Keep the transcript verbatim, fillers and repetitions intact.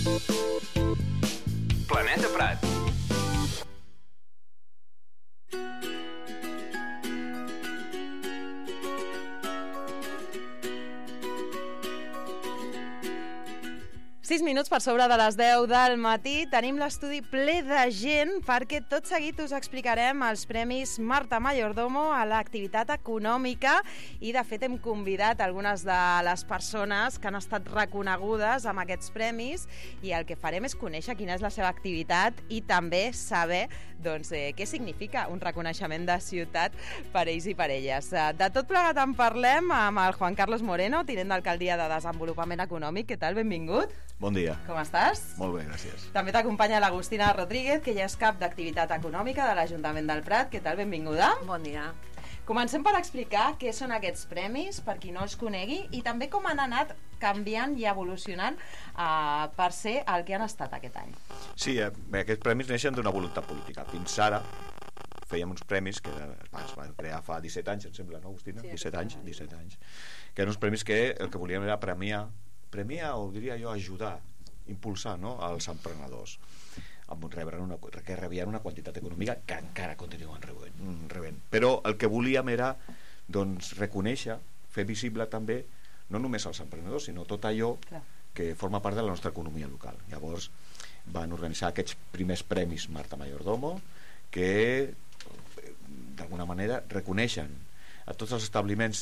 Planeta Prat. sis minuts per sobre de les deu del matí. Tenim l'estudi ple de gent perquè tot seguit us explicarem els premis Marta Mayordomo a l'activitat econòmica i de fet hem convidat algunes de les persones que han estat reconegudes amb aquests premis i el que farem és conèixer quina és la seva activitat i també saber doncs, eh, què significa un reconeixement de ciutat per ells i per elles. De tot plegat en parlem amb el Juan Carlos Moreno, tinent d'alcaldia de Desenvolupament Econòmic. Què tal? Benvingut. Bon dia. Com estàs? Molt bé, gràcies. També t'acompanya l'Agustina Rodríguez, que ja és cap d'activitat econòmica de l'Ajuntament del Prat. Què tal? Benvinguda. Bon dia. Comencem per explicar què són aquests premis, per qui no els conegui, i també com han anat canviant i evolucionant uh, per ser el que han estat aquest any. Sí, eh, bé, aquests premis neixen d'una voluntat política. Fins ara fèiem uns premis que es van crear fa disset anys, em sembla, no, Agustina? Sí, disset anys, disset anys. Que eren uns premis que el que volíem era premiar, premiar o diria jo ajudar, impulsar, no, als emprenedors amb rebre una, que rebien una quantitat econòmica que encara continuen rebent, rebent. Però el que volíem era doncs, reconèixer, fer visible també no només als emprenedors, sinó tot allò Clar. que forma part de la nostra economia local. Llavors van organitzar aquests primers premis Marta Mayordomo que d'alguna manera reconeixen a tots els establiments